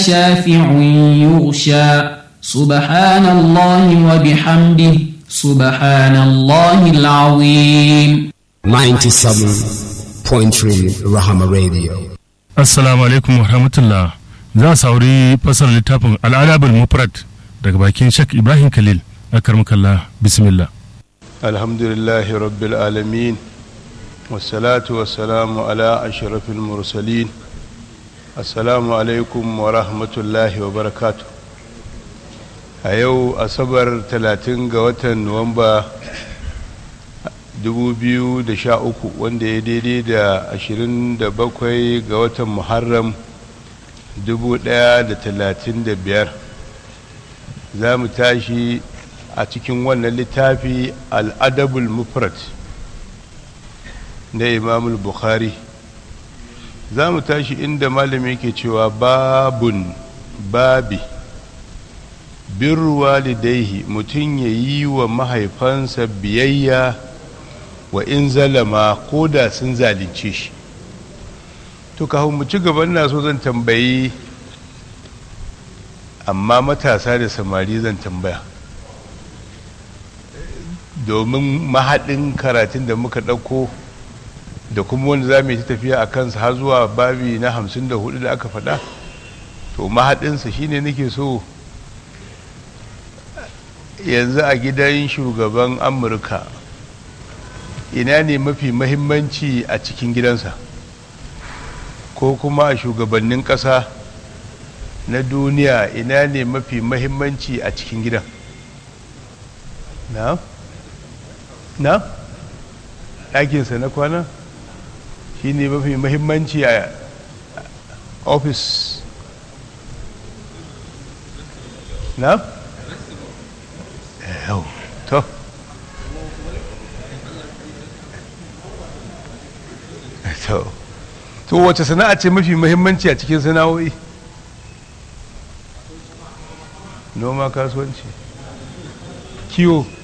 شافع يغشى سبحان الله وبحمده سبحان الله العظيم 97.3 Rahama Radio. Assalamu alaikum wa rahmatullah. Za a saurari fasar littafin al'adabul mufrad daga bakin Sheikh Ibrahim Khalil. Akarmukallah, bismillah. Alhamdulillahi rabbil alamin. Wassalatu wassalamu ala ashrafil mursalin. Assalamu alaikum wa rahmatullahi wa barakatuh. A yau Asabar 30 ga watan Nuwamba 2013 wanda ya daidai da 27 ga watan Muharram 1035, za mu tashi a cikin wannan littafi al'adabul mufrad na Imam Bukhari. Za mu tashi inda malami ke cewa babi birru walidaihi, mutum ya yi wa mahaifansa biyayya wa in zalama ko da sun zalunce shi. To kafin mu ci gaban na so zan tambayi, amma matasa da samari zan tambaya, domin mahaɗin karatun da muka ɗauko da kuma wanda za mu yi tafiya a kansa har zuwa babi na 54 da aka faɗa, to mahaɗinsa shine nake so yanzu a gidan shugaban Amurka ina ne mafi mahimmanci a cikin gidansa, ko kuma a shugabannin ƙasa na duniya ina ne mafi mahimmanci a cikin gidan? na ɗakinsa na kwana shi ne mafi mahimmanci a ofis? na? yau to wace sana'a ce mafi muhimmanci a cikin sana'o'i? Noma, kasuwanci, kiwo,